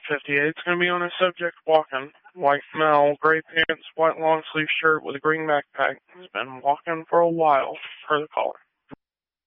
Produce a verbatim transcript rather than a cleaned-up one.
fifty-eight is going to be on a subject walking. White male, gray pants, white long sleeve shirt with a green backpack. He's been walking for a while, per the caller.